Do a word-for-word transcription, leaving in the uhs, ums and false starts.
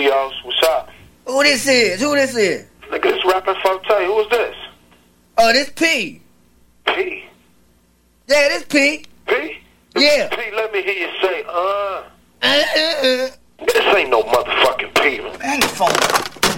studios. What's up? Who this is? Who this is? Nigga, this rapping Forte. Who is this? Oh, this P. P. Yeah, this P. P? Yeah. P, let me hear you say, uh. Uh, uh, uh. This ain't no motherfucking P. Hang the phone up.